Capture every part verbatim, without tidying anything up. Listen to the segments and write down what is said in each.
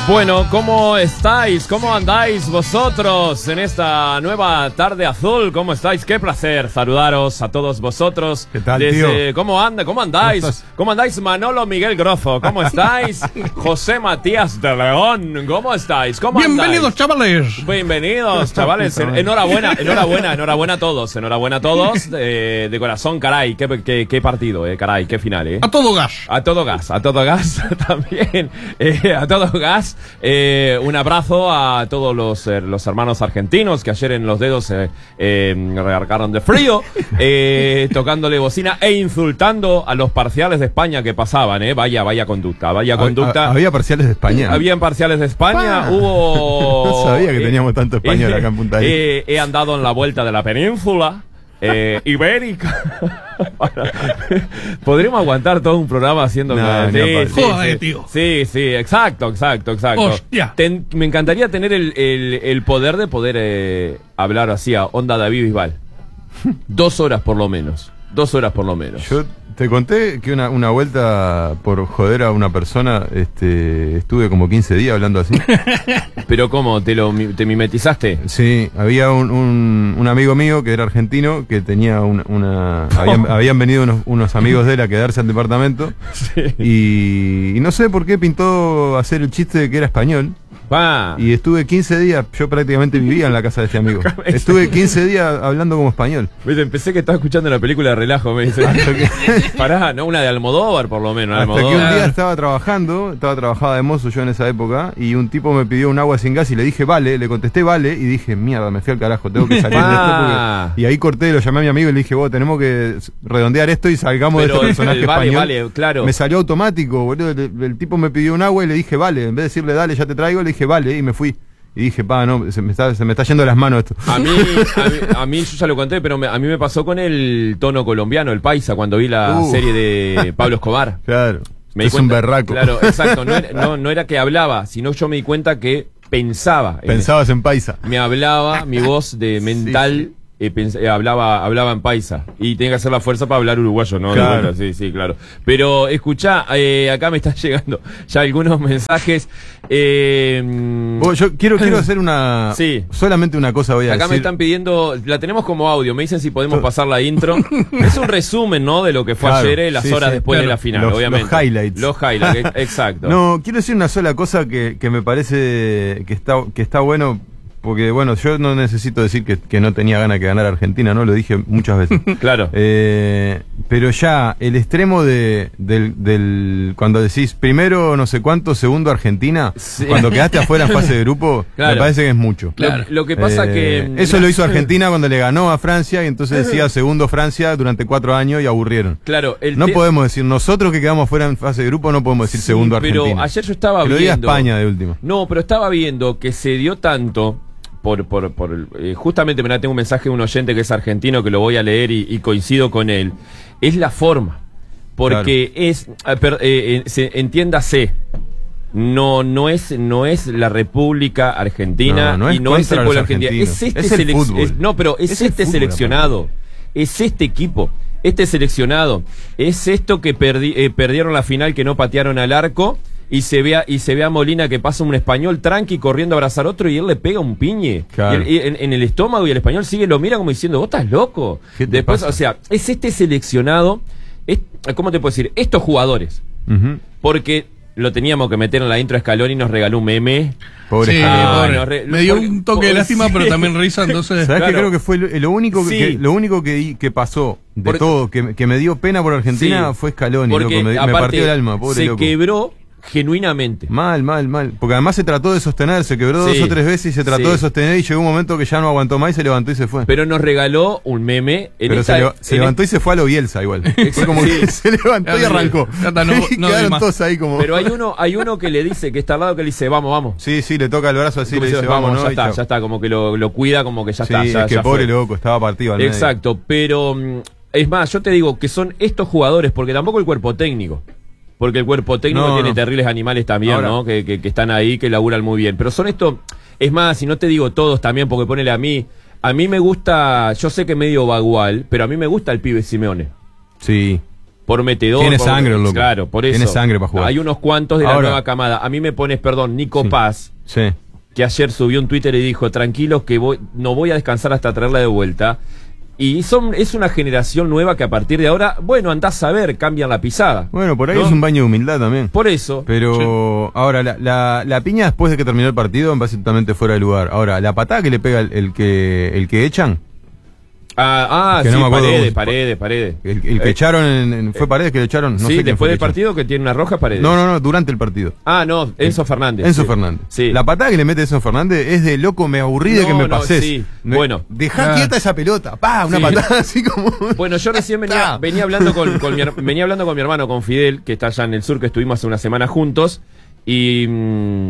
Bueno, ¿cómo estáis? ¿Cómo andáis vosotros en esta nueva tarde azul? ¿Cómo estáis? Qué placer saludaros a todos vosotros. ¿Qué tal, Desde, tío? ¿Cómo anda? ¿Cómo andáis? ¿Cómo, ¿Cómo andáis, Manolo Miguel Grosso? ¿Cómo estáis? José Matías de León, ¿cómo estáis? ¿Cómo Bienvenidos, andáis? chavales. Bienvenidos, chavales. En- enhorabuena, enhorabuena, enhorabuena a todos. Enhorabuena a todos. Eh, de corazón, caray. Qué, qué, qué partido, eh, caray. Qué final, eh. A todo gas. A todo gas, a todo gas también, eh, a todo gas. Eh, un abrazo a todos los, eh, los hermanos argentinos que ayer en los dedos se eh, eh, rearcaron de frío, eh, tocándole bocina e insultando a los parciales de España que pasaban, eh. Vaya, vaya conducta, vaya conducta. Había parciales de España. Habían parciales de España, Ah, hubo... no sabía que teníamos tanto español acá en Punta Arenas. Eh, he andado en la vuelta de la península eh, ibérica. Podríamos aguantar todo un programa haciendo... No, sí, no, sí, joder, sí. tío. Sí, sí, exacto, exacto, exacto. Hostia. Ten- me encantaría tener el, el, el poder de poder eh, hablar así a onda David Bisbal. Dos horas por lo menos. Dos horas por lo menos. Yo te conté que una, una vuelta por joder a una persona, este, estuve como quince días hablando así. Pero ¿cómo? ¿Te lo mi- te mimetizaste? Sí, había un, un, un amigo mío que era argentino, que tenía una... una habían, habían venido unos, unos amigos de él a quedarse al departamento. Y, y no sé por qué pintó hacer el chiste de que era español. Va. Y estuve quince días, yo prácticamente vivía en la casa de este amigo. Estuve quince días hablando como español. Viste, empecé que estaba escuchando la película de relajo, me dice. Hasta que, Pará, ¿no? Una de Almodóvar, por lo menos. hasta que Almodóvar. un día estaba trabajando, estaba trabajaba de mozo yo en esa época, y un tipo me pidió un agua sin gas y le dije vale, le contesté vale, y dije, mierda, me fui al carajo, tengo que salir de esto Ah. porque... Y ahí corté, lo llamé a mi amigo y le dije, vos, tenemos que redondear esto y salgamos Pero de este el- personaje el vale, español. vale, claro. Me salió automático, boludo, el, el tipo me pidió un agua y le dije vale, en vez de decirle dale, ya te traigo, le dije vale, y me fui. Y dije, pa, no, se me está, se me está yendo las manos esto. A mí, a mí, a mí yo ya lo conté, pero me- a mí me pasó con el tono colombiano, el paisa, cuando vi la Uh. serie de Pablo Escobar. Claro, Me di es un cuenta- berraco. Claro, exacto. No era, no, no era que hablaba, sino yo me di cuenta que pensaba. en- Pensabas en paisa. me hablaba, mi voz de mental eh, pens- eh, hablaba, hablaba en paisa. Y tenía que hacer la fuerza para hablar uruguayo, ¿no? Claro. De vuelta, sí, sí, claro. Pero escuchá, eh, acá me están llegando ya algunos mensajes. Eh, Vos, yo quiero, quiero hacer una... Sí. Solamente una cosa voy a Acá me decir. están pidiendo, la tenemos como audio, me dicen si podemos pasar la intro. Es un resumen, ¿no? De lo que fue Claro, ayer, eh, las sí, horas sí, después de claro. la final, Los- obviamente. los highlights. Los highlights, ex- exacto. No, quiero decir una sola cosa que, que me parece que está, que está bueno, porque bueno, yo no necesito decir que, que no tenía ganas que ganara Argentina, ¿no? Lo dije muchas veces. Claro. Eh, pero ya, el extremo de, del, del... Cuando decís primero no sé cuánto, segundo Argentina, Sí. cuando quedaste afuera en fase de grupo, Claro. me parece que es mucho. Lo, Claro. lo que pasa Eh, que... Eso lo hizo Argentina cuando le ganó a Francia y entonces decía segundo Francia durante cuatro años y aburrieron. Claro, el No te- podemos decir, nosotros que quedamos fuera en fase de grupo no podemos decir Sí, segundo pero Argentina. ayer yo estaba Que lo diga viendo... España de último. No, pero estaba viendo que se dio tanto por, por, por el- eh, justamente, mira, tengo un mensaje de un oyente que es argentino que lo voy a leer y, y coincido con él. Es la forma, porque es, ah, per- eh, eh, se- entiéndase, no, no es, no es la República Argentina No, no es y no es contra el pueblo los argentino. argentinos. Es este Es el selec- fútbol. es- no, pero es, Es el este fútbol, seleccionado, es este equipo. Este seleccionado, es esto que perdi- eh, perdieron la final, que no patearon al arco, y se ve a, y se ve a Molina que pasa un español tranqui corriendo a abrazar a otro y él le pega un piñe. Claro. Y él- y en, en el estómago, y el español sigue, lo mira como diciendo, vos estás loco. ¿Qué te Después, pasa? o sea, es este seleccionado, es, ¿cómo te puedo decir? Estos jugadores, Ujú. porque lo teníamos que meter en la intro a Scaloni y nos regaló un meme. Pobre Sí, Scaloni. Ah, pobre. no, re- Me dio porque- un toque de porque- lástima, sí. pero también risa, entonces... ¿Sabes Claro. qué? Creo que fue lo, lo único que, Sí. que- lo único que, di- que pasó de Porque- todo, que, que me dio pena por Argentina Sí. fue Scaloni, Porque loco, me, me aparte partió el alma, pobre se loco. quebró genuinamente. Mal, mal, mal. Porque además se trató de sostener, se quebró Sí. dos o tres veces y se trató Sí. de sostener y llegó un momento que ya no aguantó más y se levantó y se fue. Pero nos regaló un meme. En Pero esta- se, leva- se en levantó y se fue a lo Bielsa igual. Fue como Sí. que se levantó y Sí. arrancó. Ya está, no- y no doy quedaron más. todos ahí como... Pero hay uno, hay uno que le dice, que está al lado, que le dice, vamos, vamos. Sí, sí, le toca el brazo así, Como le si, dice, vamos, ¿no? ya Y está, chao. ya está, como que lo, lo cuida, como que ya Sí, está. Ya, es que ya pobre fue. loco, estaba partido al medio. Exacto, pero mm, es más, yo te digo que son estos jugadores, porque tampoco el cuerpo técnico. Porque el cuerpo técnico No, tiene no. terribles animales también, Ahora- ¿no? Que, que, que están ahí, que laburan muy bien. Pero son estos, es más, y no te digo todos también, porque ponele a mí, a mí me gusta, yo sé que medio vagual, pero a mí me gusta el pibe Simeone. Sí. prometedor. Tiene por, sangre, loco. Claro, por eso. Tiene sangre para jugar. Hay unos cuantos de la Ahora, nueva camada. A mí me pones, perdón, Nico sí, Paz, sí. que ayer subió un Twitter y dijo, tranquilos que voy, no voy a descansar hasta traerla de vuelta. Y son, es una generación nueva que a partir de ahora, bueno, andás a ver, cambian la pisada. Bueno, por ahí ¿no? es un baño de humildad también. Por eso. Pero sí. Ahora, la, la, la piña después de que terminó el partido me parece totalmente fuera de lugar. Ahora, la patada que le pega el, el que el que echan. Ah, ah que sí, no Paredes, cómo, Paredes, Paredes. El, el que eh, echaron, en, en, fue Paredes que le echaron. No sí, sé después del que partido que tiene una roja, Paredes. No, no, no, durante el partido. Ah, no, Enzo Fernández. Enzo sí. Fernández. Sí. La patada que le mete Enzo Fernández es de loco, me aburrí de no, que me no, pases. Sí. Me, bueno. Dejá ah. quieta esa pelota. Pa, una sí. patada así como. Bueno, yo recién venía, venía hablando con, con mi, venía hablando con mi hermano, con Fidel, que está allá en el sur, que estuvimos hace una semana juntos. Y mmm,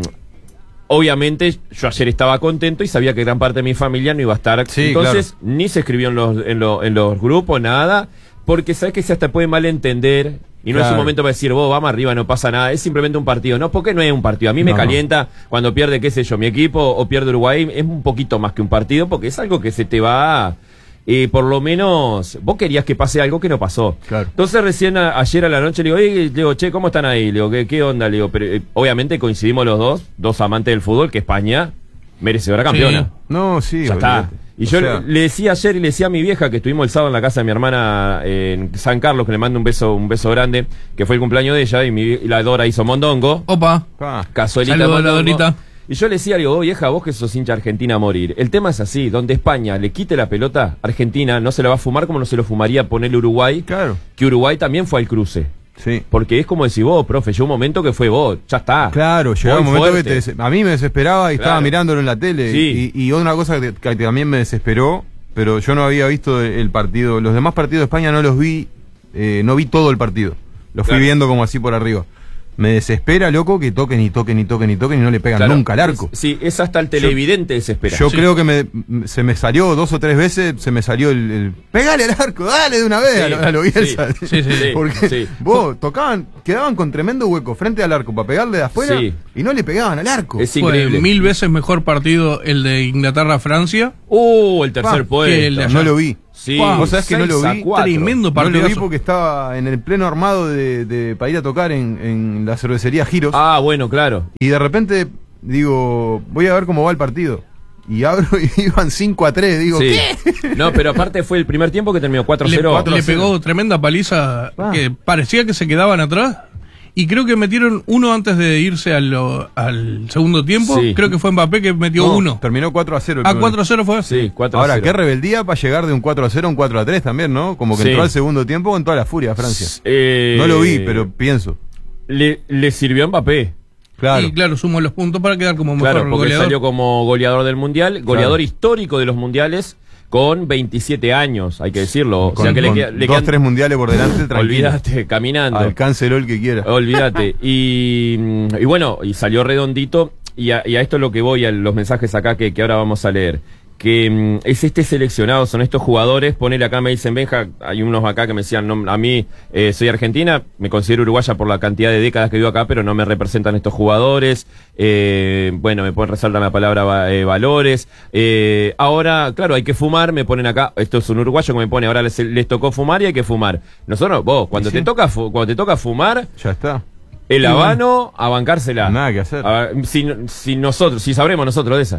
obviamente yo ayer estaba contento y sabía que gran parte de mi familia no iba a estar. Sí, entonces, claro. ni se escribió en los, en, lo, en los grupos, nada. Porque sabes que se hasta puede malentender. Y no claro. es un momento para decir, vos, vamos arriba, no pasa nada. Es simplemente un partido. No, porque no es un partido. A mí me no. calienta cuando pierde, qué sé yo, mi equipo o pierde Uruguay. Es un poquito más que un partido porque es algo que se te va... Eh, por lo menos, vos querías que pase algo que no pasó. Claro. Entonces recién a, ayer a la noche le digo, hey, le digo, che, ¿cómo están ahí? Le digo, ¿qué, qué onda? Le digo, pero eh, obviamente coincidimos los dos, dos amantes del fútbol, que España merecedora campeona. Sí. No, sí. Ya está. Y o yo sea... le decía ayer y le decía a mi vieja que estuvimos el sábado en la casa de mi hermana en San Carlos, que le mando un beso, un beso grande, que fue el cumpleaños de ella, y, mi, y la Dora hizo mondongo. Opa. Ah. Cazuelita. Saludos a la Dorita. Y yo le decía, digo, oh, vieja, vos que sos hincha argentina a morir. El tema es así, donde España le quite la pelota, Argentina no se la va a fumar como no se lo fumaría ponerle Uruguay. Claro. Que Uruguay también fue al cruce. Sí. Porque es como decís vos, profe, llegó un momento que fue vos, ya está. Claro, llegó un momento fuerte. que te, a mí me desesperaba y claro. estaba mirándolo en la tele. Sí. Y, y otra cosa que, que también me desesperó, pero yo no había visto el partido, los demás partidos de España no los vi, eh, no vi todo el partido. Los fui claro. viendo como así por arriba. Me desespera, loco, que toquen y toquen y toquen y toquen y no le pegan claro, nunca al arco. Es, sí, es hasta el televidente yo, desespera. Yo sí. creo que me, se me salió dos o tres veces, se me salió el... el ¡pegale al arco! ¡Dale de una vez! Sí, a lo, a lo Bielsa. Sí, sí, sí, sí. Porque sí. vos tocaban, quedaban con tremendo hueco frente al arco para pegarle de afuera sí. y no le pegaban al arco. Es increíble. Fue mil veces mejor partido el de Inglaterra-Francia. ¡Uh! El tercer puesto. No lo vi. Sí, wow, vos sabés que no lo vi. Tremendo partido. No lo vi porque estaba en el pleno armado de, de para ir a tocar en, en la cervecería Giros. Ah, bueno, claro. Y de repente digo, voy a ver cómo va el partido. Y abro y iban cinco a tres. Digo, sí. ¿qué? No, pero aparte fue el primer tiempo que terminó cuatro cero. Le, le pegó tremenda paliza ah. que parecía que se quedaban atrás. Y creo que metieron uno antes de irse al, al segundo tiempo. Sí. Creo que fue Mbappé que metió no, uno. Terminó cuatro a cero. Ah, cuatro a cero fue. Sí, cuatro a cero. Ahora, qué rebeldía para llegar de un cuatro a cero a un cuatro a tres también, ¿no? Como que sí. entró al segundo tiempo con toda la furia Francia. Eh, no lo vi, pero pienso. Le, le sirvió a Mbappé. Claro. Y claro, sumó los puntos para quedar como mejor claro, porque goleador. Salió como goleador del Mundial, goleador claro. histórico de los Mundiales. Con veintisiete años, hay que decirlo. Con, o sea que con le, le dos, quedan... tres mundiales por delante, tranquilo. Olvídate, caminando. Alcáncelo el que quiera. Olvídate. Y, y bueno, y salió redondito. Y a, y a esto es lo que voy, a los mensajes acá que, que ahora vamos a leer. Que um, es este seleccionado, son estos jugadores. Ponele acá, me dicen, Benja, hay unos acá que me decían, no, a mí eh, soy argentina, me considero uruguaya por la cantidad de décadas que vivo acá, pero no me representan estos jugadores. Eh, bueno, me ponen, resaltan la palabra eh, valores. Eh, ahora, claro, hay que fumar, me ponen acá, esto es un uruguayo que me pone, ahora les, les tocó fumar y hay que fumar. Nosotros, vos, cuando sí. te toca cuando te toca fumar, ya está. El habano, a bancársela. Nada que hacer. A, si, si nosotros, si sabremos nosotros de esa.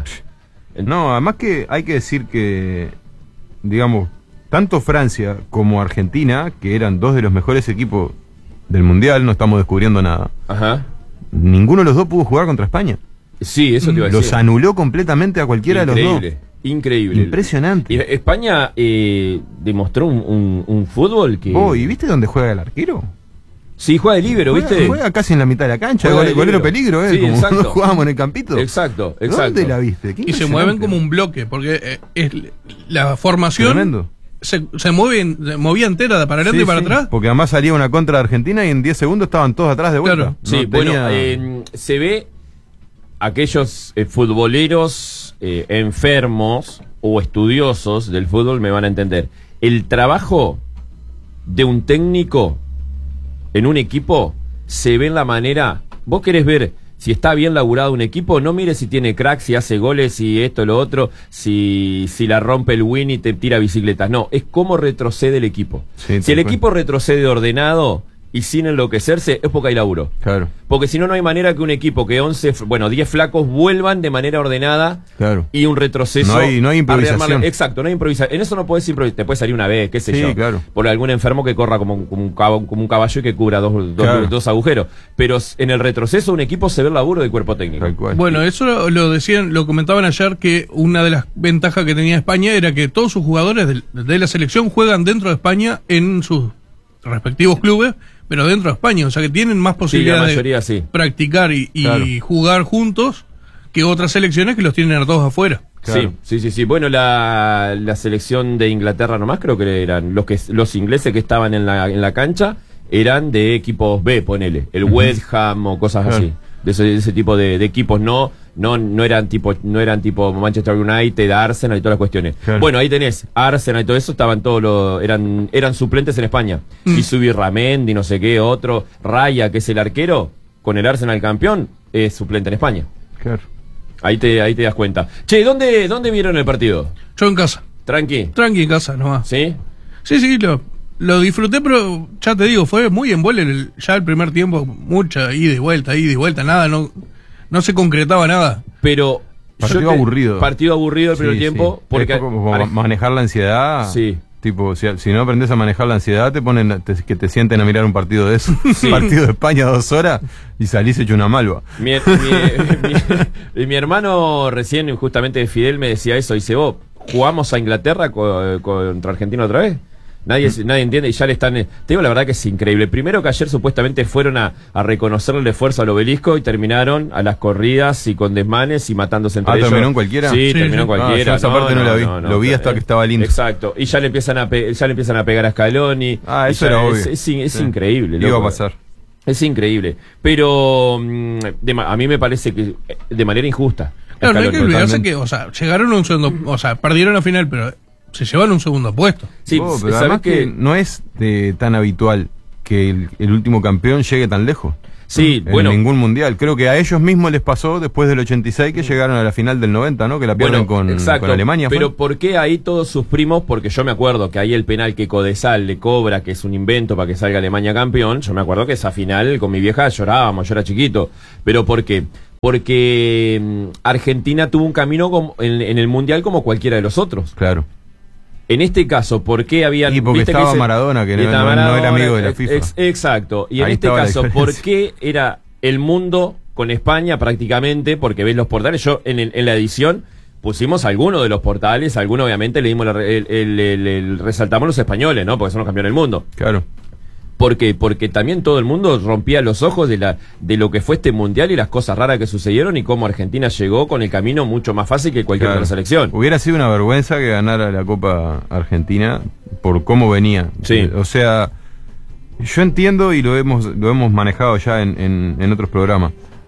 No, además que hay que decir que, digamos, tanto Francia como Argentina, que eran dos de los mejores equipos del Mundial, no estamos descubriendo nada. Ajá. Ninguno de los dos pudo jugar contra España. Sí, eso te iba a decir. Los anuló completamente a cualquiera increíble, de los dos. Increíble. Impresionante. Y España eh, demostró un, un, un fútbol que... Oh, ¿y viste dónde juega el arquero? Sí, juega de líbero, ¿viste? Juega casi en la mitad de la cancha, juega el golero peligro, ¿eh? Sí, como exacto. jugábamos en el campito. Exacto, exacto. ¿Dónde la viste? Y se mueven como un bloque, porque eh, es la formación tremendo. Se, se, mueve, se movía entera para adelante sí, y para sí. atrás. Porque además salía una contra de Argentina y en diez segundos estaban todos atrás de vuelta. Claro. Sí, no bueno, tenía... eh, se ve aquellos eh, futboleros eh, enfermos o estudiosos del fútbol me van a entender. El trabajo de un técnico en un equipo se ve en la manera... Vos querés ver si está bien laburado un equipo, no mire si tiene crack, si hace goles, si esto, lo otro, si, si la rompe el win y te tira bicicletas. No, es cómo retrocede el equipo. Sí, si el equipo retrocede ordenado y sin enloquecerse, es porque hay laburo. Claro. Porque si no, no hay manera que un equipo que once, bueno, diez flacos vuelvan de manera ordenada, claro, y un retroceso. No hay, no hay improvisación. Exacto, no hay improvisación. En eso no puedes improvisar. Te puede salir una vez, qué sé sí, yo. Claro. Por algún enfermo que corra como, como, un, caballo, como un caballo y que cubra dos, dos, claro, dos agujeros. Pero en el retroceso, un equipo se ve el laburo del cuerpo técnico. Bueno, eso lo, lo decían, lo comentaban ayer, que una de las ventajas que tenía España era que todos sus jugadores de, de la selección juegan dentro de España en sus respectivos clubes, pero dentro de España, o sea que tienen más posibilidades sí, mayoría, de sí, practicar y, y claro, jugar juntos que otras selecciones que los tienen a todos afuera. Claro. Sí, sí, sí, sí. Bueno, la, la selección de Inglaterra nomás creo que eran los que los ingleses que estaban en la, en la cancha eran de equipos B, ponele, el uh-huh. West Ham o cosas claro, así. De ese, de ese tipo de, de equipos, no, no, no eran tipo, no eran tipo Manchester United, Arsenal y todas las cuestiones. Claro. Bueno, ahí tenés, Arsenal y todo eso estaban todos los, eran, eran suplentes en España. Mm. Y Subi Ramendi, no sé qué, otro, Raya, que es el arquero, con el Arsenal campeón, es suplente en España. Claro. Ahí te, ahí te das cuenta. Che, ¿dónde, dónde vieron el partido? Yo en casa. ¿Tranqui? Tranqui en casa nomás. ¿Sí? Sí, sí, lo, lo disfruté, pero ya te digo, fue muy en vuelo el, ya el primer tiempo, mucha ida y vuelta, ida y vuelta, nada, no, no se concretaba nada. Pero partido te, aburrido. Partido aburrido el primer sí, tiempo. Sí. Porque como manejar la ansiedad. Sí. Tipo, si, si no aprendes a manejar la ansiedad, te ponen te, que te sienten a mirar un partido de eso. Sí. Partido de España, dos horas, y salís hecho una malva. Mi, mi, mi, mi hermano recién, justamente Fidel, me decía eso. Dice, vos, ¿jugamos a Inglaterra co, contra Argentina otra vez? Nadie, ¿Mm? nadie entiende y ya le están... Te digo la verdad que es increíble. Primero que ayer supuestamente fueron a, a reconocerle el esfuerzo al obelisco y terminaron a las corridas y con desmanes y matándose entre ah, ellos. ¿Terminó en cualquiera? Sí, sí terminó en sí. cualquiera. Ah, esa no, parte no, no la vi. No, no, lo vi hasta que estaba lindo. Exacto. Y ya le empiezan a, pe ya le empiezan a pegar a Scaloni. Ah, eso era obvio. Es, es, es sí. increíble. Iba a pasar. Es increíble. Pero de, a mí me parece que de manera injusta. Claro, no hay que olvidarse que, o sea, llegaron a un segundo... O sea, perdieron la final, pero... se llevan un segundo puesto. Sí, oh, pero además que, que no es de, tan habitual que el, el último campeón llegue tan lejos. Sí, en bueno. ningún mundial. Creo que a ellos mismos les pasó después del ochenta y seis que llegaron a la final del noventa, ¿no? Que la pierden bueno, con, exacto, con Alemania. Pero ¿fue? ¿por qué ahí todos sus primos? Porque yo me acuerdo que ahí el penal que Codesal le cobra, que es un invento para que salga Alemania campeón, yo me acuerdo que esa final con mi vieja llorábamos, yo era chiquito. ¿Pero por qué? Porque mmm, Argentina tuvo un camino como, en, en el mundial como cualquiera de los otros. Claro. En este caso, ¿por qué habían... Y porque estaba que se, Maradona, que no, no, Maradona, no era amigo de la FIFA. Ex, exacto. Y en Ahí este caso, ¿por qué era el mundo con España prácticamente? Porque ves los portales. Yo en, el, en la edición pusimos algunos de los portales, algunos obviamente le dimos la, el, el, el, el, resaltamos los españoles, ¿no? Porque son los campeones del mundo. Claro. ¿Por qué? Porque también todo el mundo rompía los ojos de la de lo que fue este mundial y las cosas raras que sucedieron y cómo Argentina llegó con el camino mucho más fácil que cualquier claro. otra selección. Hubiera sido una vergüenza que ganara la Copa Argentina por cómo venía. Sí. O sea, yo entiendo y lo hemos lo hemos manejado ya en, en, en otros programas.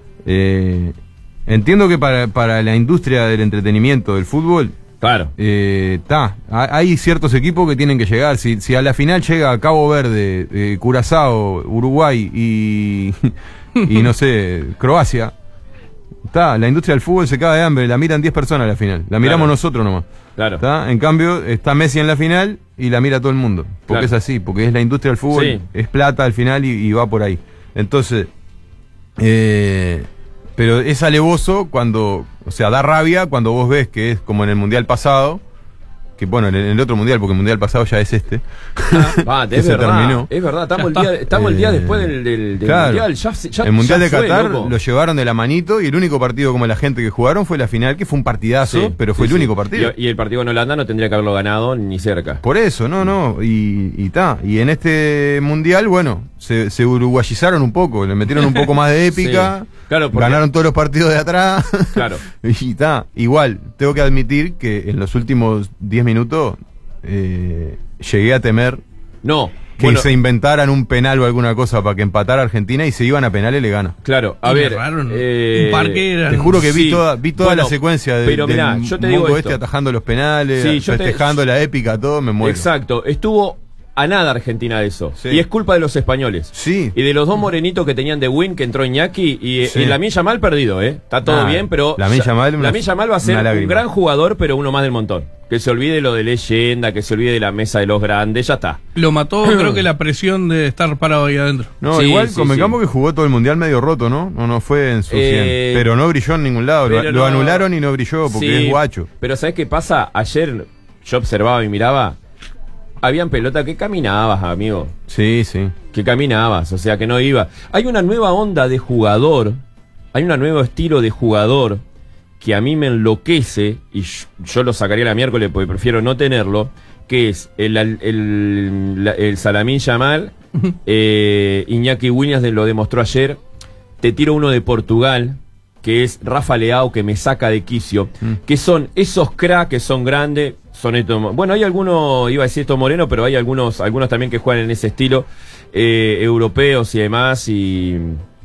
Eh, entiendo que para, para la industria del entretenimiento del fútbol... Claro. Eh, ta, hay ciertos equipos que tienen que llegar. Si, si a la final llega Cabo Verde, eh, Curazao, Uruguay y, y no sé, Croacia, ta, la industria del fútbol se caga de hambre. La miran diez personas a la final. La miramos claro. nosotros nomás. Claro. Ta, en cambio, está Messi en la final y la mira todo el mundo. Porque claro. es así, porque es la industria del fútbol, sí. es plata al final y, y va por ahí. Entonces, eh, pero es alevoso cuando, o sea, da rabia cuando vos ves que es como en el mundial pasado, que bueno, en el, en el otro mundial, porque el mundial pasado ya es este. Ah, es verdad, terminó. Es verdad, estamos, el día, estamos eh, el día después del, del, del claro. mundial. Ya, ya, el mundial ya de fue, Qatar loco. Lo llevaron de la manito y el único partido como la gente que jugaron fue la final, que fue un partidazo, sí, pero fue sí, el único partido. Y, y el partido en Holanda no tendría que haberlo ganado ni cerca. Por eso, no, no, y, y ta. Y en este mundial, bueno, se, se uruguayizaron un poco, le metieron un poco más de épica. Sí. Claro, porque... ganaron todos los partidos de atrás. Claro. Y ta, igual, tengo que admitir que en los últimos diez minutos eh, llegué a temer no, que bueno, se inventaran un penal o alguna cosa para que empatara Argentina y se iban a penales y le gana. Claro, a y ver, eh, un parque eran... te juro que vi sí, toda, vi toda bueno, la secuencia de, pero mirá, del yo te digo Mongo esto. este atajando los penales, sí, festejando te... la épica, todo, me muero. Exacto, estuvo a nada Argentina de eso. Sí. Y es culpa de los españoles. Sí. Y de los dos morenitos que tenían de win, que entró Iñaki, y, Sí. y Lamine Yamal perdido, ¿eh? Está todo Ah, bien, pero... Lamine Yamal, una- Lamine Yamal va a ser una un lágrima. gran jugador, pero uno más del montón. Que se olvide lo de leyenda, que se olvide de la mesa de los grandes, ya está. Lo mató, creo que la presión de estar parado ahí adentro. No, Sí, igual sí, convengamos sí. que jugó todo el mundial medio roto, ¿no? No, no fue en su Eh, cien. Pero no brilló en ningún lado. Lo, pero lo no- anularon y no brilló porque Sí, es guacho. Pero ¿sabes qué pasa? Ayer yo observaba y miraba, habían pelota que caminabas, amigo. Sí, sí. Que caminabas, o sea, que no iba. Hay una nueva onda de jugador, hay un nuevo estilo de jugador que a mí me enloquece, y yo, yo lo sacaría la miércoles porque prefiero no tenerlo, que es el, el, el, la- el Salamín Yamal, eh, Iñaki Williams de- lo demostró ayer. Te tiro uno de Portugal, que es Rafa Leao, que me saca de quicio, Mm. que son esos cracks que son grandes, son estos, bueno, hay algunos, iba a decir estos morenos, pero hay algunos, algunos también que juegan en ese estilo, eh, europeos y demás, y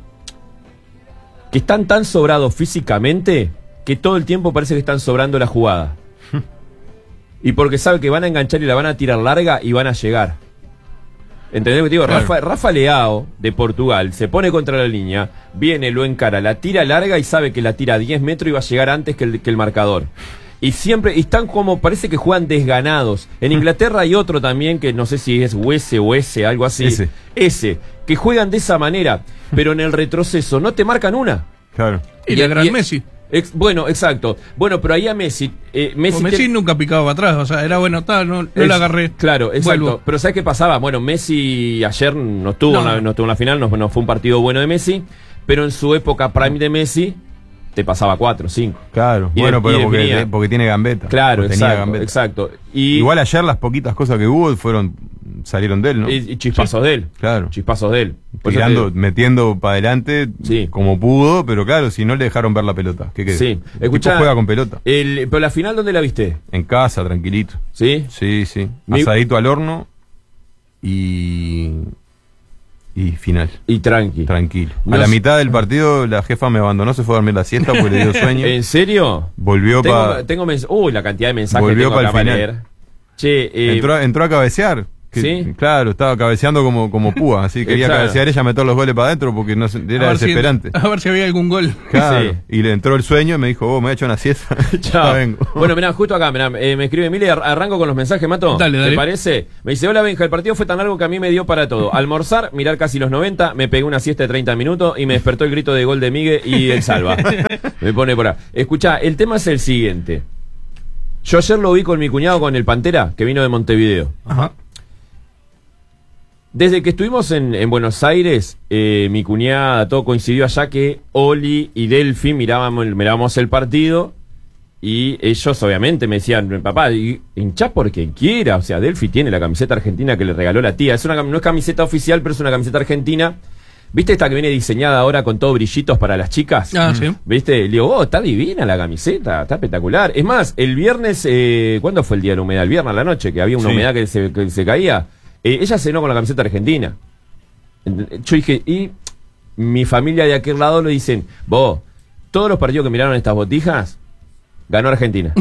que están tan sobrados físicamente que todo el tiempo parece que están sobrando la jugada. Y porque sabe que van a enganchar y la van a tirar larga y van a llegar. ¿Entendés lo que te digo? Claro. Rafa, Rafa Leao, de Portugal, se pone contra la línea, viene, lo encara, la tira larga y sabe que la tira a diez metros y va a llegar antes que el, que el marcador. Y siempre, y están como, parece que juegan desganados. En Inglaterra hay otro también, que no sé si es Wese o ese, algo así. Ese. Ese, que juegan de esa manera, pero en el retroceso no te marcan una. Claro. Y, la gran Messi. Ex- bueno, exacto. Bueno, pero ahí a Messi... Eh, Messi, O Messi tiene- nunca picaba para atrás, o sea, era bueno, ta, no, no es- la agarré. Claro, exacto. Vuelvo. Pero ¿sabes qué pasaba? Bueno, Messi ayer no estuvo, No. en la, no estuvo en la final, no, no fue un partido bueno de Messi, pero en su época prime de Messi te pasaba cuatro, cinco. Claro. Y bueno, de- y pero definía. porque, porque tiene gambeta. Claro, Porque tenía exacto, gambeta. exacto. Y, Igual ayer las poquitas cosas que hubo fueron salieron de él, ¿no? y, y chispazos de él. Claro. Chispazos de él. Por eso Tirando, te- metiendo para adelante Sí. como pudo, pero claro, si no le dejaron ver la pelota. ¿Qué querés? Sí. El tipo Escuchá, juega con pelota. el- pero la final, ¿dónde la viste? En casa, tranquilito. ¿Sí? Sí, sí. Mi- Asadito al horno y. Y final. Y tranqui. Tranquilo. No a la sé- mitad del partido la jefa me abandonó, se fue a dormir la siesta porque le dio sueño. ¿En serio? Volvió Tengo, para. tengo mens- Uy, la cantidad de mensajes Volvió que tengo pa' el acá para final. leer. Che, eh, Entró, entró a cabecear. Que- ¿Sí? Claro, estaba cabeceando como, como púa, así quería Claro. cabecear ella, meter los goles para adentro porque no, se- A era ver si- desesperante. a ver si había algún gol. Claro. Sí. Y le entró el sueño y me dijo, vos me he hecho una siesta. Chao. Ya vengo. Bueno, mirá, justo acá, mirá, eh, me escribe Mili, ar- arranco con los mensajes, Mato. Dale, dale. ¿Te parece? Me dice, hola Benja, el partido fue tan largo que a mí me dio para todo. Almorzar, mirar casi los noventa, me pegué una siesta de treinta minutos y me despertó el grito de gol de Miguel y el salva. Me pone por ahí. Escuchá, el tema es el siguiente. Yo ayer lo vi con mi cuñado, con el Pantera, que vino de Montevideo. Ajá. Desde que estuvimos en, en Buenos Aires, eh, mi cuñada, todo coincidió allá que Oli y Delphi mirábamos, mirábamos el partido y ellos obviamente me decían, papá, y- hinchá por quien quiera, o sea, Delphi tiene la camiseta argentina que le regaló la tía, es una, cam- no es camiseta oficial, pero es una camiseta argentina. ¿Viste esta que viene diseñada ahora con todo brillitos para las chicas? Ah, sí. ¿Viste? Le digo, oh, está divina la camiseta, está espectacular. Es más, el viernes, eh, ¿cuándo fue el día de la humedad? El viernes a la noche, que había una Sí. humedad que se, que se caía. Eh, ella cenó con la camiseta argentina. Ent- Yo dije, y mi familia de aquel lado le dicen, vos, todos los partidos que miraron estas botijas, ganó Argentina.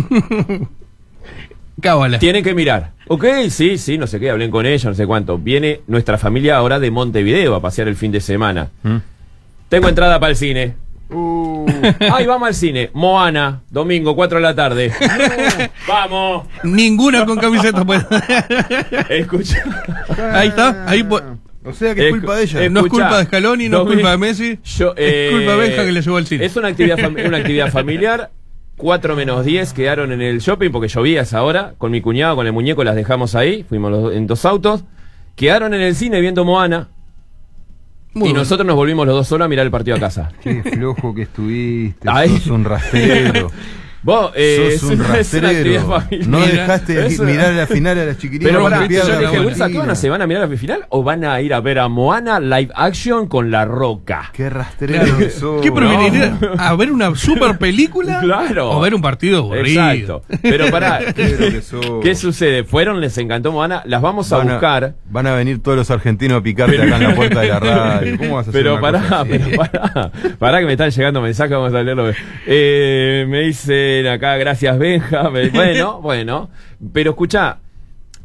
Cábala. Tienen que mirar. Ok, sí, sí, no sé qué, hablen con ella, no sé cuánto. Viene nuestra familia ahora de Montevideo a pasear el fin de semana. ¿Mm? Tengo entrada para el cine. Uh, Ay, vamos al cine. Moana, domingo, cuatro de la tarde. Vamos. Ninguna con camiseta. Pues. Escucha. Ahí está. Ahí po- o sea que es Escu- culpa de ella. eh, no es Escuchá, culpa de Scaloni, no es domi- culpa de Messi. Yo, es culpa de Benja que le llevó al cine. Es una actividad, fam- una actividad familiar. cuatro menos diez quedaron en el shopping porque llovía a esa hora. Con mi cuñado, con el muñeco, las dejamos ahí. Fuimos los- en dos autos. Quedaron en el cine viendo Moana. Muy y bueno. nosotros nos volvimos los dos solos a mirar el partido a casa. Qué flojo que estuviste. Ay. Sos un rastrero. Vos, eh, Sos un es una- es una actividad rastrero. familiar. No Mira, dejaste eso- mirar la final a las chiquilinas. Pero Una pará, Olimpiada yo de dije, la Wilson, ¿qué van a hacer? ¿Van a mirar la final o van a ir a ver a Moana live action con La Roca? Qué rastrero Claro. que sos. ¿Qué preferiría? ¿A ver una super película? Claro. ¿O ver un partido aburrido? Exacto. Pero pará, Rastrero que sos. ¿qué sucede? Fueron, les encantó Moana, las vamos a Van buscar. Van a venir todos los argentinos a picarte Pero- acá en la puerta de la radio. ¿Cómo vas a hacer Pero una pará, cosa así? pero pará, pará que me están llegando mensajes, vamos a leerlo. Eh, me dicen acá, gracias Benja. Me- bueno, bueno, pero escuchá,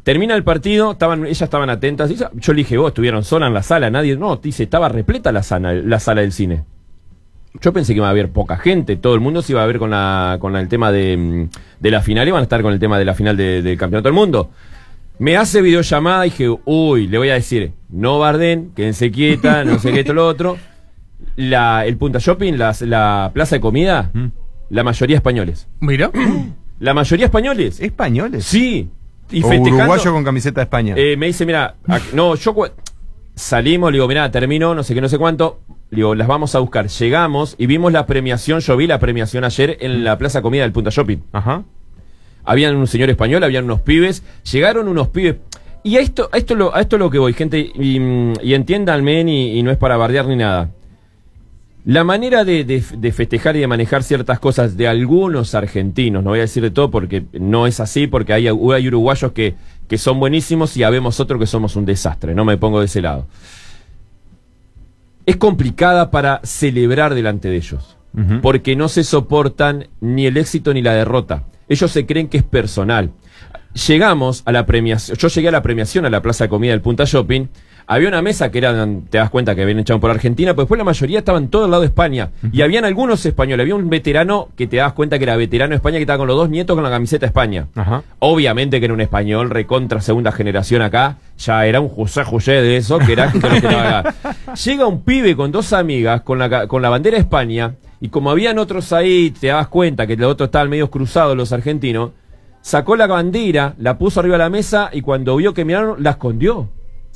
Termina el partido, estaban, ellas estaban atentas. Yo le dije, vos estuvieron sola en la sala, nadie. No, dice, estaba repleta la sala, la sala del cine. Yo pensé que iba a haber poca gente, todo el mundo se iba a ver con la con el tema de, de la final, iban a estar con el tema de la final de, del Campeonato del Mundo. Me hace videollamada y dije, uy, le voy a decir, no barden, quédense quieta, no sé qué, esto, lo otro. La, el Punta Shopping, la, la plaza de comida, mm. la mayoría españoles. Mira. La mayoría españoles. ¿Españoles? Sí. Y o uruguayo con camiseta de España. Eh, me dice, mira, no, yo salimos, le digo, mira, terminó, no sé qué, no sé cuánto. Le digo, las vamos a buscar. Llegamos y vimos la premiación, yo vi la premiación ayer en la plaza comida del Punta Shopping. Ajá. Habían un señor español, habían unos pibes, llegaron unos pibes. Y a esto, a esto, lo, a esto es lo que voy, gente, y, y entiéndanme, y, y no es para bardear ni nada. La manera de, de, de festejar y de manejar ciertas cosas de algunos argentinos, no voy a decir de todo porque no es así, porque hay, hay uruguayos que, que son buenísimos y habemos otros que somos un desastre, no me pongo de ese lado. Es complicada para celebrar delante de ellos, uh-huh. porque no se soportan ni el éxito ni la derrota. Ellos se creen que es personal. Llegamos a la premiación, yo llegué a la premiación a la plaza de comida del Punta Shopping. Había una mesa que eran, te das cuenta que habían echado por Argentina, pero después la mayoría estaban todos al lado de España. Uh-huh. Y habían algunos españoles. Había un veterano que te das cuenta que era veterano de España, que estaba con los dos nietos con la camiseta de España. Uh-huh. Obviamente que era un español recontra segunda generación acá. Ya era un José José de eso, que era que lo que acá. Llega un pibe con dos amigas con la, con la bandera de España, y como habían otros ahí, te das cuenta que los otros estaban medio cruzados, los argentinos, sacó la bandera, la puso arriba de la mesa, y cuando vio que miraron, la escondió.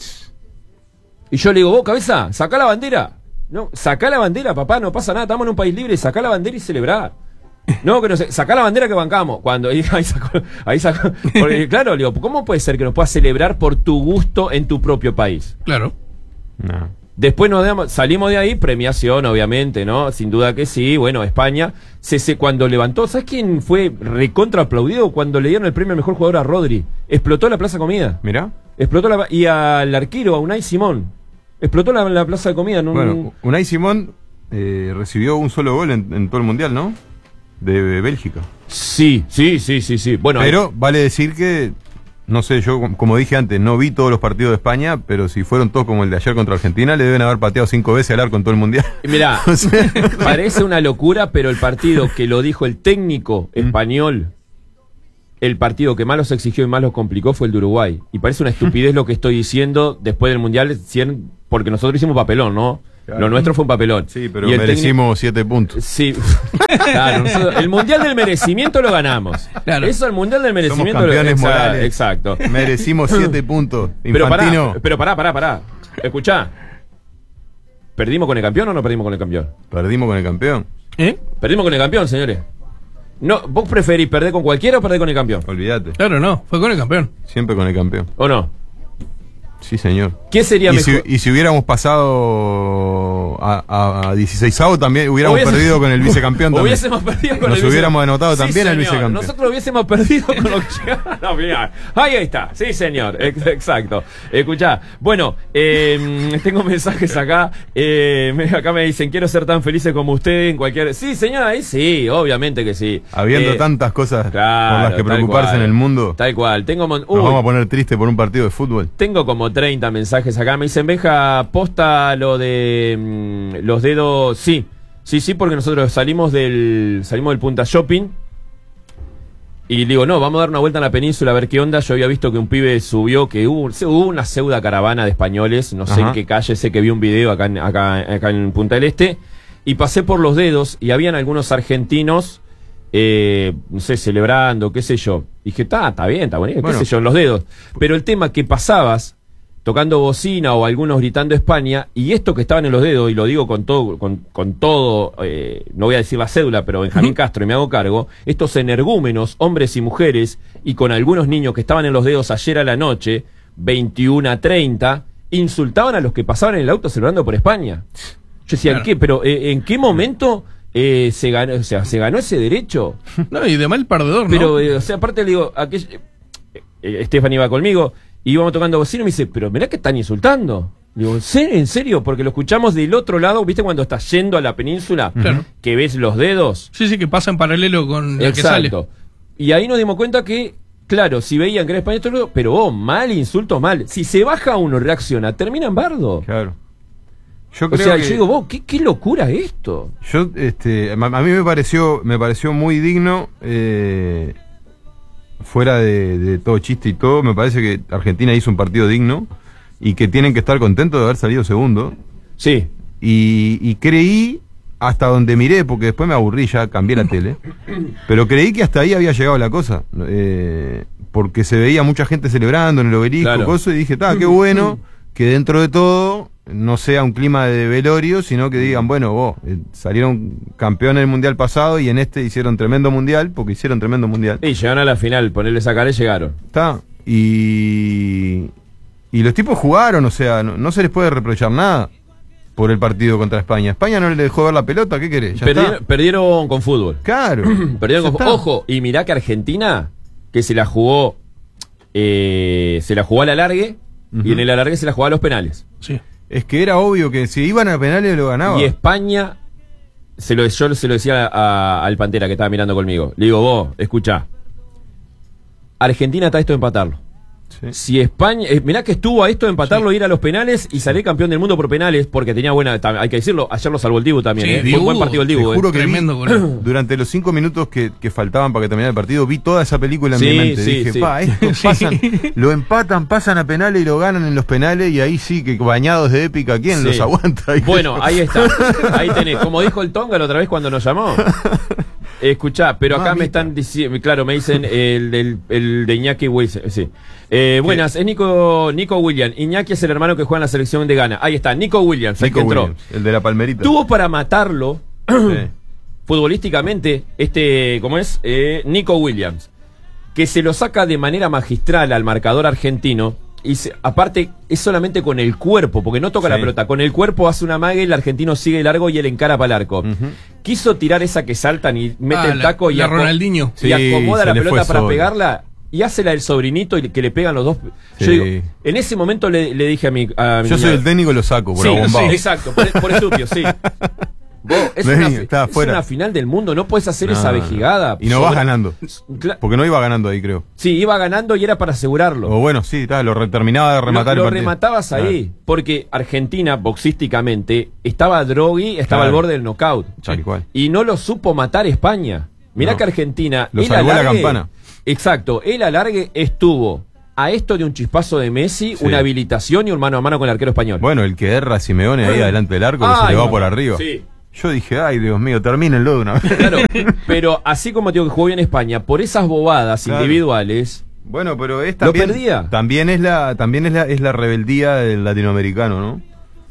Y yo le digo, vos, cabeza, sacá la bandera. No, sacá la bandera, papá, no pasa nada, estamos en un país libre, sacá la bandera y celebrar. No, que no sé, sacá la bandera que bancamos. Cuando ahí sacó, ahí sacó. Porque, claro, le digo, ¿cómo puede ser que nos puedas celebrar por tu gusto en tu propio país? Claro. No. Después nos damos, salimos de ahí, premiación, obviamente, ¿no? Sin duda que sí. Bueno, España, se, se, cuando levantó, ¿sabes quién fue recontra aplaudido? Cuando le dieron el premio al mejor jugador a Rodri. Explotó la plaza comida. Mirá. Explotó la, y al arquero, a Unai Simón. Explotó la, la plaza de comida. En un... Bueno, Unai Simón eh, recibió un solo gol en, en todo el mundial, ¿no? De, de Bélgica. Sí, sí, sí, sí, sí. Bueno, pero hay... vale decir que, no sé, yo como dije antes, no vi todos los partidos de España, pero si fueron todos como el de ayer contra Argentina, le deben haber pateado cinco veces al arco en todo el mundial. Mirá, o sea... parece una locura, pero el partido que lo dijo el técnico español, el partido que más los exigió y más los complicó fue el de Uruguay. Y parece una estupidez lo que estoy diciendo después del mundial, porque nosotros hicimos papelón, ¿no? Claro. Lo nuestro fue un papelón. Sí, pero merecimos siete puntos. Sí, claro. Nosotros, el mundial del merecimiento lo ganamos. Claro. Eso, el mundial del merecimiento. Somos campeones lo ganamos. Morales. Exacto. Merecimos siete puntos. Pero pará, pero pará, pará, pará. Escuchá. ¿Perdimos con el campeón o no perdimos con el campeón? Perdimos con el campeón. ¿Eh? Perdimos con el campeón, señores. No, ¿vos preferís perder con cualquiera o perder con el campeón? Olvídate. Claro, no, fue con el campeón. Siempre con el campeón. ¿O no? Sí, señor. ¿Qué sería y mejor? Si, y si hubiéramos pasado a, a dieciseisavo también hubiéramos Hubiese... perdido con el vicecampeón también. Hubiésemos perdido con Nos el hubiéramos anotado sí, también señor. al vicecampeón. Nosotros hubiésemos perdido con lo que no, mirá. Ahí está, sí señor, exacto. Escuchá, bueno, eh, tengo mensajes acá, eh, acá me dicen, quiero ser tan felices como usted en cualquier... Sí señora, ahí sí, obviamente que sí. Habiendo eh, tantas cosas claro, por las que preocuparse cual, en el mundo. Tal cual, tengo... Mon... Nos vamos a poner triste por un partido de fútbol. Tengo como treinta mensajes acá, me dicen, Benja, posta lo de mmm, los dedos, sí, sí, sí, porque nosotros salimos del salimos del Punta Shopping y digo, no, vamos a dar una vuelta en la península a ver qué onda. Yo había visto que un pibe subió, que hubo, hubo una pseudo caravana de españoles, no sé Ajá. en qué calle, sé que vi un video acá en, acá, acá en Punta del Este, y pasé por los dedos y habían algunos argentinos, eh, no sé, celebrando, qué sé yo. Y dije, está, está bien, está bonito, bueno, qué sé yo, en los dedos. Pero el tema que pasabas tocando bocina o algunos gritando España, y esto que estaban en los dedos, y lo digo con todo, con, con todo, eh, no voy a decir la cédula, pero Benjamín Castro, y me hago cargo, estos energúmenos, hombres y mujeres, y con algunos niños que estaban en los dedos ayer a la noche, veintiuno a treinta, insultaban a los que pasaban en el auto celebrando por España. Yo decía, claro. ¿qué? Pero eh, ¿en qué momento eh, se ganó, o sea, se ganó ese derecho? No, y de mal perdedor, ¿no? Pero, eh, o sea, aparte le digo, aquel, eh, eh, Estefan iba conmigo, y íbamos tocando bocina y me dice, pero mirá que están insultando. Digo, ¿en serio? Porque lo escuchamos del otro lado, ¿viste cuando estás yendo a la península? Claro. Que ves los dedos. Sí, sí, que pasa en paralelo con la Exacto. que sale. Y ahí nos dimos cuenta que, claro, si veían que era España, todo, pero oh, mal, insulto mal. Si se baja uno, reacciona, termina en bardo. Claro. Yo o creo sea, que, yo digo, vos, ¿qué, qué locura es esto? Yo, este, a, a mí me pareció, me pareció muy digno, eh, fuera de, de todo chiste y todo, me parece que Argentina hizo un partido digno y que tienen que estar contentos de haber salido segundo. Sí. Y, y creí, hasta donde miré, porque después me aburrí, ya cambié la tele, pero creí que hasta ahí había llegado la cosa, eh, porque se veía mucha gente celebrando en el obelisco, Claro. cosa, y dije, está, qué bueno que dentro de todo no sea un clima de velorio, sino que digan, bueno, vos, eh, salieron campeones del mundial pasado y en este hicieron tremendo mundial, porque hicieron tremendo mundial. Y llegaron a la final, ponerle esa cara y llegaron. Está, y, y los tipos jugaron, o sea, no, no se les puede reprochar nada por el partido contra España. España no le dejó ver la pelota, ¿qué querés? Ya Perdieron, está. perdieron con fútbol. Claro. Perdieron Ya con está. Ojo, y mirá que Argentina, que se la jugó, eh, se la jugó a la alargue, Ujú. y en el alargue se la jugó a los penales. Sí. Es que era obvio que si iban a penales lo ganaba. Y España, se lo, yo se lo decía a- a- al Pantera que estaba mirando conmigo. Le digo, vos, escuchá. Argentina está a esto de empatarlo. Sí. Si España, eh, mirá que estuvo a esto de empatarlo, ir a los penales y salir campeón del mundo por penales, porque tenía buena, tam- hay que decirlo, ayer lo salvó el Dibu también, Sí, eh. Fue Dibu, un buen partido el Te Dibu, eh. juro que Tremendo vi, gol. durante los cinco minutos que, que faltaban para que terminara el partido, vi toda esa película en Sí, mi mente. sí, Dije, sí. pa, esto Sí. pasan, lo empatan, pasan a penales y lo ganan en los penales, y ahí sí que bañados de épica, ¿quién Sí. los aguanta? Bueno, ahí está. Ahí tenés. Como dijo el Tonga la otra vez cuando nos llamó. Escuchá, pero acá Mamita. me están diciendo, claro, me dicen el, del el de Iñaki Wilson, sí. Eh, buenas, es Nico, Nico Williams. Iñaki es el hermano que juega en la selección de Ghana. Ahí está, Nico Williams, el Nico que entró. Williams, el de la palmerita. Tuvo para matarlo Sí. futbolísticamente, este, ¿cómo es? Eh, Nico Williams, que se lo saca de manera magistral al marcador argentino. Y se- aparte es solamente con el cuerpo, porque no toca Sí. la pelota, con el cuerpo hace una mague, el argentino sigue largo y él encara para el arco. Ujú. Quiso tirar esa que saltan y mete Ah, el la- taco y, la aco- Ronaldinho. y Sí, acomoda se la le pelota fue para solo. pegarla y hace la del sobrinito y que le pegan los dos. Sí. Yo digo, en ese momento le, le dije a mi, a mi Yo soy cuñado, el técnico y lo saco, por Sí, abombado. sí, exacto, por, por estúpido, sí. Vos, es, Vení, una, fi- está es afuera. una final del mundo, no puedes hacer No, esa no. vejigada. Y no vas Sobre- ganando. Cla- Porque no iba ganando ahí, creo. Sí, iba ganando y era para asegurarlo. O bueno, sí, está, lo re- terminaba de rematar lo, el lo partido. rematabas ahí, porque Argentina, boxísticamente, estaba drogui, estaba Claro. al borde del knockout. Tal cual. Y no lo supo matar España. Mirá No. que Argentina, Lo el salvó la alargue- campana. Exacto, el alargue estuvo a esto de un chispazo de Messi, Sí. una habilitación y un mano a mano con el arquero español. Bueno, el que erra a Simeone ahí adelante del arco, que se Ay, le va no. por arriba. Sí. Yo dije, ay, Dios mío, termínenlo de una vez. Claro, pero así como te digo que jugó bien España, por esas bobadas Claro. individuales, Bueno, pero es Lo también, perdía. también es la también es la, es la rebeldía del latinoamericano, ¿no?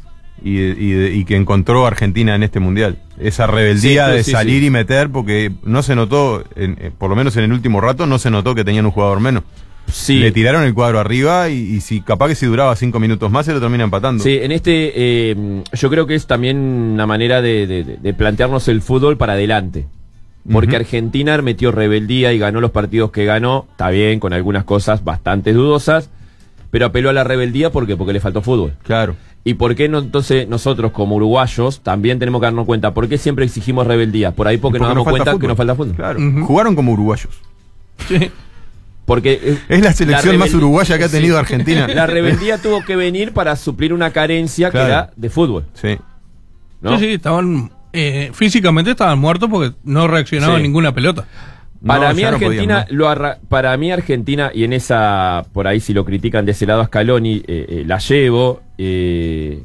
Y, y, y que encontró Argentina en este mundial. Esa rebeldía Sí, de sí, salir sí. y meter, porque no se notó, en- eh, por lo menos en el último rato, no se notó que tenían un jugador menos. sí. Le tiraron el cuadro arriba y, y si capaz que si duraba cinco minutos más se lo termina empatando. Sí, en este, eh, yo creo que es también una manera de, de- de plantearnos el fútbol para adelante. Porque Ujú. Argentina metió rebeldía y ganó los partidos que ganó, está bien, con algunas cosas bastante dudosas, pero apeló a la rebeldía porque porque le faltó fútbol. Claro. ¿Y por qué no entonces nosotros como uruguayos también tenemos que darnos cuenta? ¿Por qué siempre exigimos rebeldía? Por ahí porque, nos damos falta cuenta fútbol. que nos falta fútbol. Claro. Ujú. Jugaron como uruguayos. Sí. Porque eh, Es la selección más rebel- uruguaya que ha sí. tenido Argentina. La rebeldía tuvo que venir para suplir una carencia Claro. que era de fútbol, Sí. ¿no? Sí, sí, estaban. eh, físicamente estaban muertos porque no reaccionaban Sí. a ninguna pelota. Para No, mí ya no Argentina, podían, lo arra- para mí Argentina, y en esa, por ahí si lo critican de ese lado a Scaloni, eh, eh, la llevo. eh,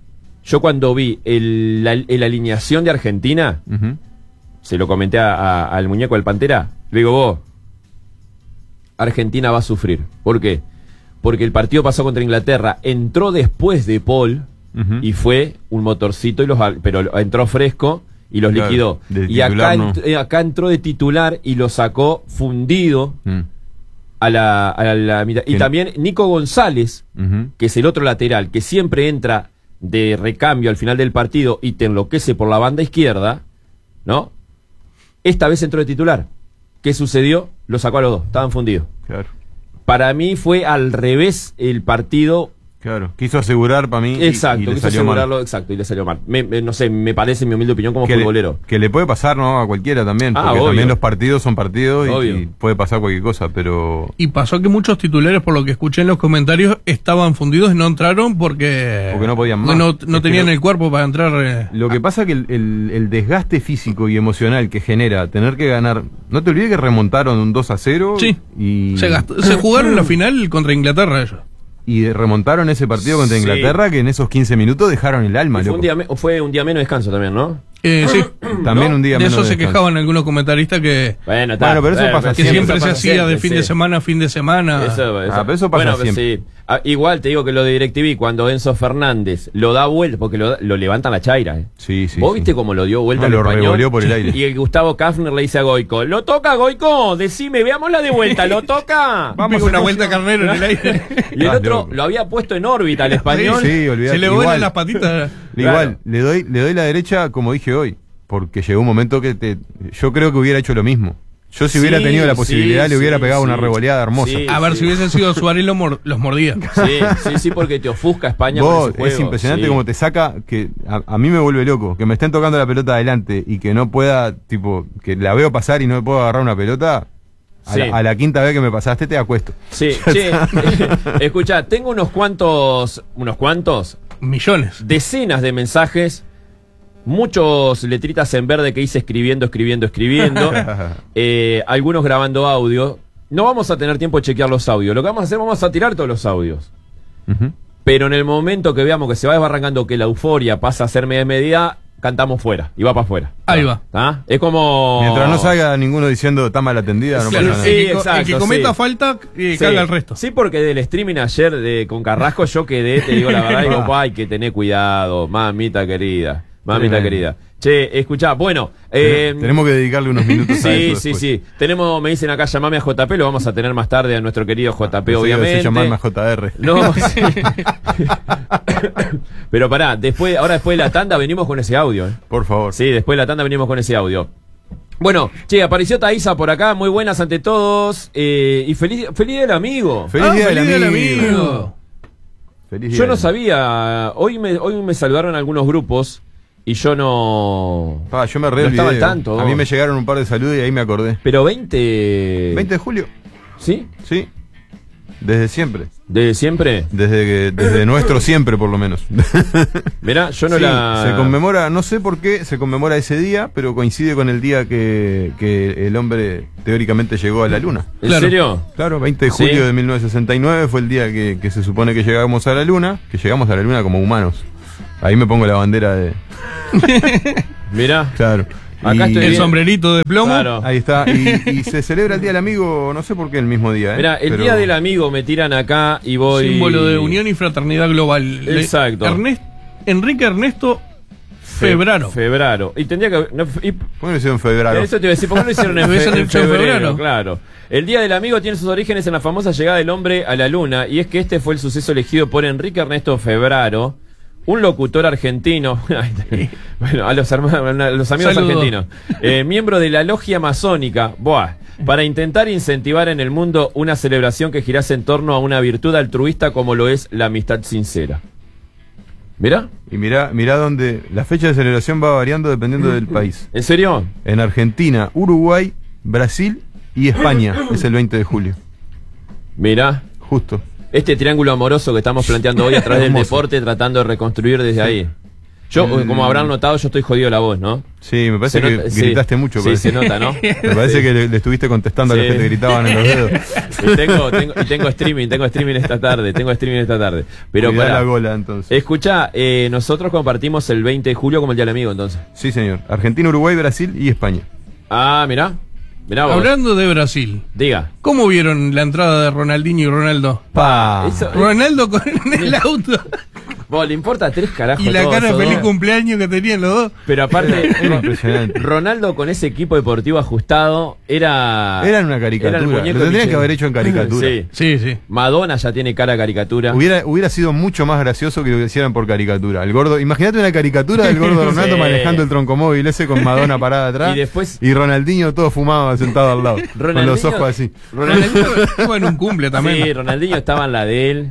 yo cuando vi el, la el alineación de Argentina, ¿no? Ujú. se lo comenté a- a- al muñeco del Pantera, le digo, vos, Argentina va a sufrir. ¿Por qué? Porque el partido pasó contra Inglaterra, entró después de Paul, Ujú. y fue un motorcito, y los, al- pero entró fresco y los Claro, liquidó. de Y acá, titular no. ent- eh, acá entró de titular y lo sacó fundido Mm. a la, a la mitad. Y Bien. también Nico González, Ujú. que es el otro lateral, que siempre entra de recambio al final del partido y te enloquece por la banda izquierda, ¿no? Esta vez entró de titular. ¿Qué sucedió? Lo sacó a los dos, estaban fundidos. Claro. Para mí fue al revés el partido Claro, quiso asegurar para mí. Exacto, y, y le quiso salió asegurarlo, mal. exacto, y le salió mal. Me, me- no sé, me parece, en mi humilde opinión, como Que futbolero. le, que le puede pasar, ¿no? A cualquiera también. Ah, Porque obvio. también los partidos son partidos y, Obvio. y puede pasar cualquier cosa, pero. Y pasó que muchos titulares, por lo que escuché en los comentarios, estaban fundidos y no entraron porque, Porque no podían porque más. no, no Es que tenían no- el cuerpo para entrar. eh. Lo que pasa que el, el- el desgaste físico y emocional que genera tener que ganar. No te olvides que remontaron un dos a cero. Sí. Y, Se, gastó- se jugaron la final contra Inglaterra ellos. y remontaron ese partido contra Sí. Inglaterra que en esos quince minutos dejaron el alma, Y fue, loco. un día, me- fue un día menos de descanso también, ¿no? Eh, sí. También ¿No? un día De menos eso de se descanso. quejaban algunos comentaristas que, Bueno, está, Bueno, pero eso pasa que siempre, siempre se pasa hacía de siempre, fin sí. de semana a fin de semana. Eso, eso. Ah, pero eso pasa Bueno, pero siempre. sí. Ah, igual te digo que lo de DirecTV, cuando Enzo Fernández lo da vuelta, porque lo, lo levantan la chaira. ¿eh? Sí, sí. ¿Vos sí. viste cómo lo dio vuelta Ah, al lo español? revoleó por el aire. Y el Gustavo Kafner le dice a Goico, lo toca Goico, decime, veámosla de vuelta, lo toca. Vamos una vuelta carnero en el aire. Y el Ah, otro loco. lo había puesto en órbita al español. Sí, sí, olvidate. Se le Igual. vuelan las patitas. Igual, Claro. le doy, le doy la derecha como dije hoy, porque llegó un momento que te, yo creo que hubiera hecho lo mismo. Yo si hubiera Sí, tenido la sí, posibilidad le hubiera sí, pegado sí. una revoleada hermosa. Sí. A ver, si hubiesen sido Suárez los, mor- los mordía. Sí, sí, sí, porque te ofusca España con Vos, ese juego. es impresionante Sí. como te saca, que a, a mí me vuelve loco, que me estén tocando la pelota adelante y que no pueda, tipo, que la veo pasar y no puedo agarrar una pelota. A, Sí. la, a la quinta vez que me pasaste te acuesto. Sí, che, escucha, tengo unos cuantos, unos cuantos, Millones. decenas de mensajes, muchos letritas en verde que hice escribiendo, escribiendo, escribiendo, eh, algunos grabando audio. No vamos a tener tiempo de chequear los audios. Lo que vamos a hacer, vamos a tirar todos los audios. Ujú. Pero en el momento que veamos que se va desbarrancando, que la euforia pasa a ser media medida, cantamos fuera y va para afuera. Ahí va. ¿Tá? Es como... Mientras no salga ninguno diciendo está mal atendida, no Claro, pasa sí, nada. el, que, co- exacto, el que cometa sí. falta, eh, Sí. carga el resto. Sí, porque del streaming ayer de, con Carrasco yo quedé, te digo la verdad, digo, "Pa, hay que tener cuidado, mamita querida, mamita Tremendo. querida. Che, escuchá, bueno, eh, Tenemos que dedicarle unos minutos a sí, eso sí, después. sí. Tenemos, me dicen acá, llamame a J P, lo vamos a tener más tarde a nuestro querido J P, Pensé que obviamente. se llamarme a J R. No, sí. Pero pará, después, ahora después de la tanda venimos con ese audio, ¿eh? Por favor. Sí, después de la tanda venimos con ese audio. Bueno, che, apareció Thaisa por acá, muy buenas ante todos. Eh, y feliz, feliz día del amigo. Feliz Ah, día del feliz día del amigo. amigo. Feliz día Yo no del- sabía, hoy me, hoy me saludaron algunos grupos y yo no... Pa, yo me re no estaba al olvidé. tanto. A mí vos. me llegaron un par de saludos y ahí me acordé. Pero veinte... veinte de julio, ¿Sí? sí. Desde siempre. ¿De siempre? Desde que, desde nuestro siempre, por lo menos. Mirá, yo no Sí, la... se conmemora, no sé por qué se conmemora ese día, pero coincide con el día que, que el hombre teóricamente llegó a la luna. ¿En Claro. serio? Claro, veinte de Sí. julio de mil novecientos sesenta y nueve fue el día que, que se supone que llegamos a la luna, que llegamos a la luna como humanos. Ahí me pongo la bandera de... Mirá. Claro. Acá Y- estoy El bien. sombrerito de plomo. Claro. Ahí está. Y, y se celebra el Día del Amigo, no sé por qué el mismo día. ¿eh? Mirá, el Pero- día del amigo me tiran acá y voy... Símbolo de unión y fraternidad global. Le- Exacto. Ernest- Enrique Ernesto Fe- Febraro. Febraro. Y tendría que... no, y- ¿Por qué no lo hicieron en febrero? Eso te iba a decir, ¿por qué no lo hicieron en, Lo hubiesen fe- en hecho en febrero? febrero. Claro. El Día del Amigo tiene sus orígenes en la famosa llegada del hombre a la luna, y es que este fue el suceso elegido por Enrique Ernesto Febraro, un locutor argentino, bueno, a los, hermanos, a los amigos Saludos. argentinos, eh, miembro de la logia masónica, buah, para intentar incentivar en el mundo una celebración que girase en torno a una virtud altruista como lo es la amistad sincera. ¿Mirá? Y mirá, mirá dónde la fecha de celebración va variando dependiendo del país. ¿En serio? En Argentina, Uruguay, Brasil y España es el veinte de julio. Mirá. Justo. Este triángulo amoroso que estamos planteando hoy a través del Hermoso. deporte, tratando de reconstruir desde ahí. Yo, El- como habrán notado, yo estoy jodido la voz, ¿no? Sí, me parece Se que nota- sí. gritaste mucho. Sí, parece. se nota, ¿no? Me parece que le, le estuviste contestando a los Sí. que te gritaban en los dedos. Y tengo, tengo, y tengo streaming, tengo streaming esta tarde, tengo streaming esta tarde. Pero Cuidá pará. la gola entonces. Escuchá, eh, nosotros compartimos el veinte de julio como el Día del Amigo, entonces. Sí, señor. Argentina, Uruguay, Brasil y España. Ah, mirá. Mirá vos. Hablando de Brasil, Diga. ¿cómo vieron la entrada de Ronaldinho y Ronaldo? Pa. Eso- Ronaldo con el auto Vos, le importa tres carajos y la todo cara de eso, feliz ¿no? cumpleaños que tenían los dos. Pero aparte, Era impresionante. Ronaldo con ese equipo deportivo ajustado era... Era una caricatura. Era el Lo muñeco tendrían Michel. que haber hecho en caricatura. Sí. Sí, sí. Madonna ya tiene cara de caricatura. Hubiera, hubiera sido mucho más gracioso que lo hicieran por caricatura. El gordo, imagínate una caricatura del gordo Ronaldo Sí. manejando el troncomóvil ese con Madonna parada atrás. Y después- y Ronaldinho todo fumado sentado al lado. Con los Ronaldinho- ojos así. Ronaldinho, Estuvo en un cumple también. sí, Ronaldinho estaba en la de él.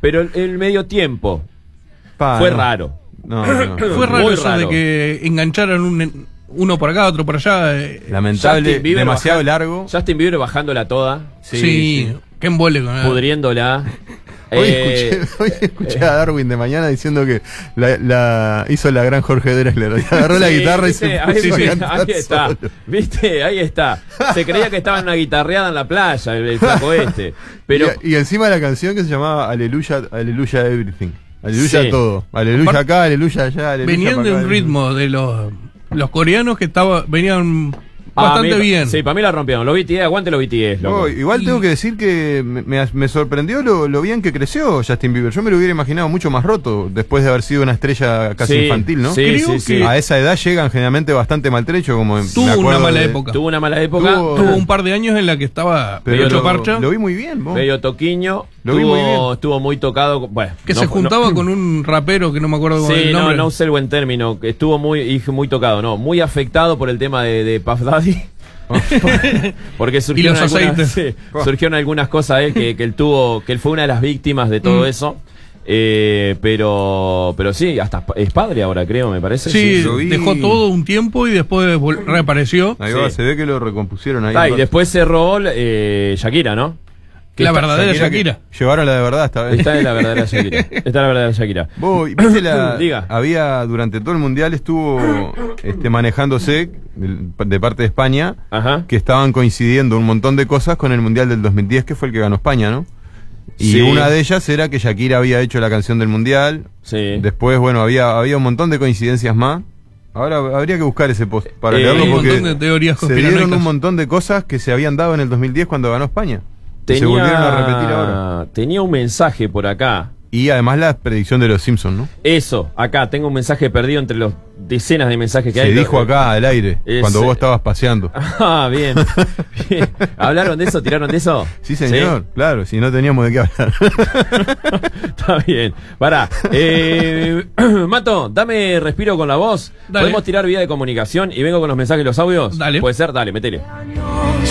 Pero el, el medio tiempo Pa, fue no. raro. No, no. Fue raro Muy eso raro. de que engancharan un, uno por acá, otro por allá. eh, Lamentable, Justin Bieber demasiado baja- largo. Justin Bieber bajándola toda, Sí, sí. qué embole con pudriéndola. Hoy, Eh, escuché, hoy escuché a Darwin de mañana diciendo que la, la hizo la gran Jorge Drexler. Agarró la sí, guitarra y ¿viste? se ahí, puso a sí, cantar ahí está, solo. ¿viste? Ahí está. Se creía que estaba en una guitarreada en la playa, el, el flaco este. Pero y, y encima la canción que se llamaba Aleluya, Aleluya Everything. Aleluya Sí. todo. Aleluya Aparte, acá, aleluya allá, aleluya venían pa' de acá, un aleluya. ritmo de los, los coreanos que estaba, venían Ah, bastante a mí- bien. Sí, para mí la rompieron. Los B T S, aguante los B T S, loco. Oh, igual tengo que decir que me, me- me sorprendió lo, lo bien que creció Justin Bieber. Yo me lo hubiera imaginado mucho más roto después de haber sido una estrella casi Sí, infantil, ¿no? sí, Creo sí, sí. que- A esa edad llegan generalmente bastante maltrechos, como en- Tuvo me acuerdo una mala de- época. Tuvo una mala época. Tuvo- Tuvo un par de años en la que estaba Pero hecho lo, parcha, lo vi muy bien, vos. Medio toquiño. Lo vi muy bien. Estuvo, estuvo muy tocado. Bueno, que no se fue- juntaba no- con un rapero que no me acuerdo Sí, el no, nombre. no usé el buen término. que Estuvo muy, dije muy tocado, no. Muy afectado por el tema de, de Puff Daddy. Porque surgieron, los algunas, aceites. sí, surgieron algunas cosas de él que, que él tuvo, que él fue una de las víctimas de todo Mm. eso. Eh, pero, pero sí, hasta es padre ahora, creo, me parece. Sí, lo vi. dejó todo un tiempo y después vol- reapareció. Ahí va, Sí. se ve que lo recompusieron ahí. Ah, y después cerró eh, Shakira, ¿no? Que La está- verdadera que Shakira. Llevaron la de verdad esta vez. Está en la verdadera Shakira. Está en la verdadera Shakira. Vos, ¿viste la, Diga. había durante todo el mundial estuvo este, manejándose el- de parte de España Ajá. que estaban coincidiendo un montón de cosas con el mundial del dos mil diez que fue el que ganó España, ¿no? Y Sí. una de ellas era que Shakira había hecho la canción del mundial. Sí. Después, bueno, había había un montón de coincidencias más. Ahora habría que buscar ese post para Eh, leerlo hay un porque montón de teorías se dieron conspiranoicas. un montón de cosas que se habían dado en el dos mil diez cuando ganó España. Y se Tenía, volvieron a repetir ahora. tenía un mensaje por acá. Y además la predicción de los Simpsons, ¿no? Eso, acá tengo un mensaje perdido entre los decenas de mensajes que Se hay. dijo acá al aire, Es- cuando vos estabas paseando. Ah, bien. Bien. ¿Hablaron de eso? ¿Tiraron de eso? Sí, señor, claro, si no teníamos de qué hablar. Está bien. Pará. Eh, Mato, dame respiro con la voz. Dale. ¿Podemos tirar vía de comunicación y vengo con los mensajes y los audios? Dale. ¿Puede ser? Dale, metele.